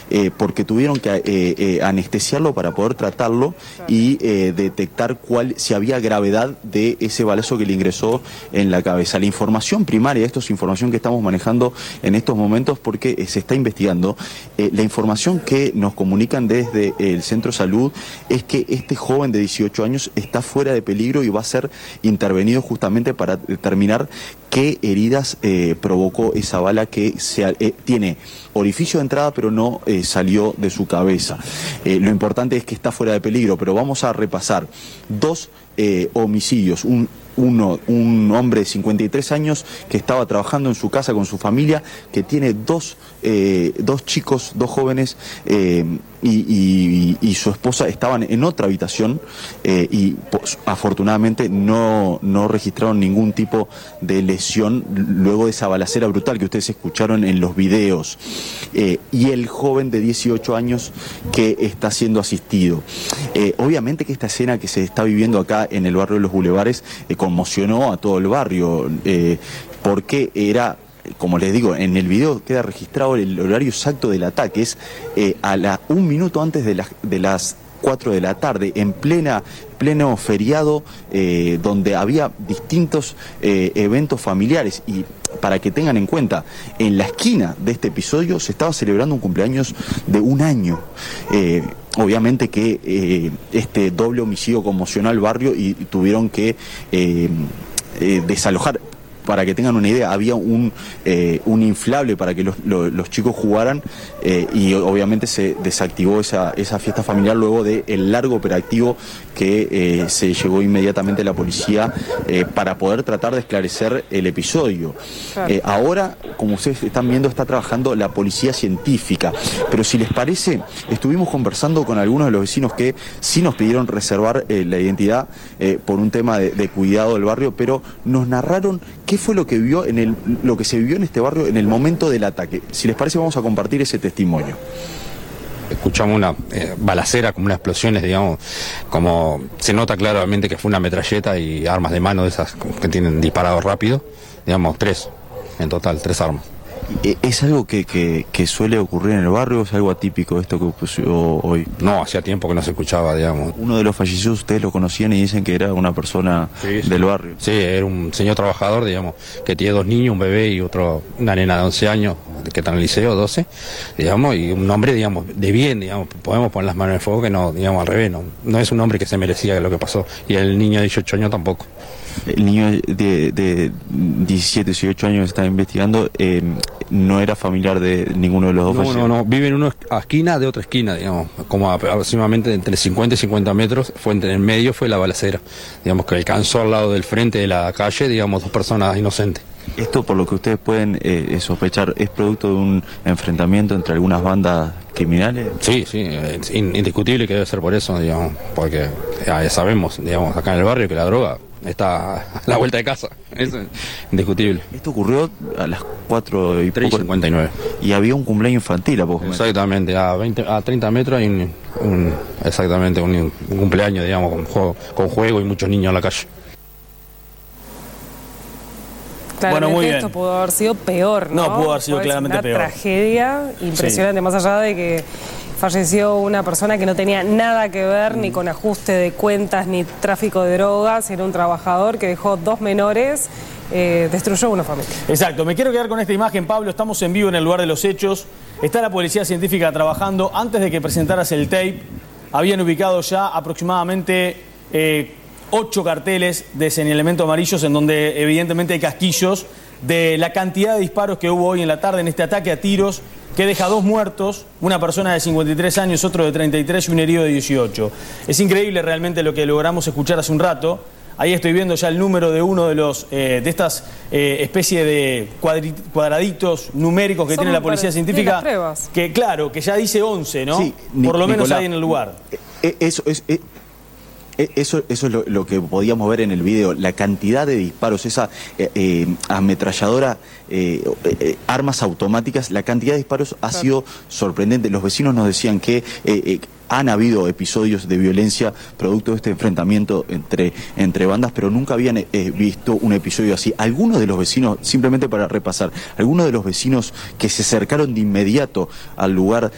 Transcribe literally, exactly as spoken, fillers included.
eh, porque tuvieron que eh, eh, anestesiarlo para poder tratarlo y eh, detectar cuál, si había gravedad de ese balazo que le ingresó en la cabeza. La información primaria, esto es información que estamos manejando en estos momentos porque eh, se está investigando. Eh, la información que nos comunican desde el Centro de Salud es que este joven de dieciocho años está fuera de peligro y va a ser intervenido justamente para determinar qué heridas eh, provocó esa bala que se, eh, tiene orificio de entrada pero no eh, salió de su cabeza. Eh, lo importante es que está fuera de peligro, pero vamos a repasar dos eh, homicidios. Un, uno, un hombre de cincuenta y tres años que estaba trabajando en su casa con su familia, que tiene dos, eh, dos chicos, dos jóvenes, eh, y, y, y su esposa estaban en otra habitación eh, y pues, afortunadamente no, no registraron ningún tipo de lesión luego de esa balacera brutal que ustedes escucharon en los videos. Eh, y el joven de dieciocho años que está siendo asistido. Eh, obviamente que esta escena que se está viviendo acá en el barrio de Los Bulevares eh, conmocionó a todo el barrio, eh, porque era... Como les digo, en el video queda registrado el horario exacto del ataque, es eh, a la, un minuto antes de, la, de las cuatro de la tarde, en plena pleno feriado, eh, donde había distintos eh, eventos familiares. Y para que tengan en cuenta, en la esquina de este episodio se estaba celebrando un cumpleaños de un año. Eh, obviamente que eh, este doble homicidio conmocionó al barrio y tuvieron que eh, eh, desalojar. Para que tengan una idea, había un, eh, un inflable para que los, los, los chicos jugaran eh, y obviamente se desactivó esa, esa fiesta familiar luego del largo operativo que eh, se llegó inmediatamente la policía eh, para poder tratar de esclarecer el episodio. Claro. Eh, ahora, como ustedes están viendo, está trabajando la policía científica, pero si les parece, estuvimos conversando con algunos de los vecinos que sí nos pidieron reservar eh, la identidad eh, por un tema de, de cuidado del barrio, pero nos narraron qué fue lo que vivió en el, lo que se vivió en este barrio en el momento del ataque. Si les parece, vamos a compartir ese testimonio. Escuchamos una eh, balacera, como unas explosiones, digamos, como se nota claramente que fue una metralleta y armas de mano de esas que tienen disparado rápido, digamos, tres, en total, tres armas. ¿Es algo que, que, que suele ocurrir en el barrio o es algo atípico esto que ocurrió hoy? No, hacía tiempo que no se escuchaba, digamos. Uno de los fallecidos, ustedes lo conocían y dicen que era una persona sí, sí. del barrio. Sí, era un señor trabajador, digamos, que tiene dos niños, un bebé y otro, una nena de once años, que está en el liceo, doce, digamos, y un hombre, digamos, de bien, digamos, podemos poner las manos en el fuego, que no, digamos, al revés, no, no es un hombre que se merecía lo que pasó, y el niño de dieciocho años tampoco. El niño de, de diecisiete, dieciocho años que está investigando eh, no era familiar de ninguno de los dos no, fallecidos. No, no, vive en una esquina de otra esquina, digamos, como aproximadamente entre cincuenta y cincuenta metros, fue entre el medio fue la balacera, digamos, que alcanzó al lado del frente de la calle, digamos, dos personas inocentes. Esto, por lo que ustedes pueden eh, sospechar, ¿es producto de un enfrentamiento entre algunas bandas criminales? Sí, sí, es indiscutible que debe ser por eso, digamos, porque ya sabemos, digamos, acá en el barrio que la droga está a la vuelta de casa, es indiscutible. Esto ocurrió a las cuatro y tres y cincuenta y nueve. Y había un cumpleaños infantil a poco. Exactamente, a, veinte, a treinta metros hay un, un, exactamente un, un cumpleaños, digamos, con juego, con juego y muchos niños en la calle. Claramente bueno, muy bien. Esto pudo haber sido peor, ¿no? No, pudo haber sido pudo claramente una peor. Una tragedia impresionante, sí. Más allá de que falleció una persona que no tenía nada que ver mm. ni con ajuste de cuentas ni tráfico de drogas, era un trabajador que dejó dos menores, eh, destruyó una familia. Exacto, me quiero quedar con esta imagen, Pablo, estamos en vivo en el lugar de los hechos, está la policía científica trabajando, antes de que presentaras el tape, habían ubicado ya aproximadamente eh, ocho carteles de señalamiento amarillos en donde evidentemente hay casquillos de la cantidad de disparos que hubo hoy en la tarde en este ataque a tiros que deja dos muertos, una persona de cincuenta y tres años, otro de treinta y tres y un herido de dieciocho. Es increíble realmente lo que logramos escuchar hace un rato. Ahí estoy viendo ya el número de uno de los eh, de estas eh, especie de cuadraditos numéricos que Son tiene la policía científica. Que claro, que ya dice once, ¿no? Sí, por lo menos Nicolás, ahí en el lugar. Eso es... es... Eso, eso es lo, lo que podíamos ver en el video, la cantidad de disparos, esa eh, eh, ametralladora, eh, eh, armas automáticas, la cantidad de disparos ha claro. sido sorprendente. Los vecinos nos decían que eh, eh, han habido episodios de violencia producto de este enfrentamiento entre, entre bandas, pero nunca habían eh, visto un episodio así. Algunos de los vecinos, simplemente para repasar, algunos de los vecinos que se acercaron de inmediato al lugar